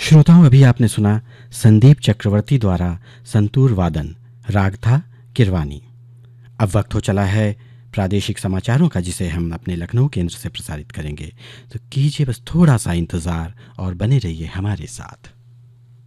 श्रोताओं, अभी आपने सुना संदीप चक्रवर्ती द्वारा संतूर वादन, राग था किरवानी। अब वक्त हो चला है प्रादेशिक समाचारों का, जिसे हम अपने लखनऊ केंद्र से प्रसारित करेंगे। तो कीजिए बस थोड़ा सा इंतज़ार और बने रहिए हमारे साथ।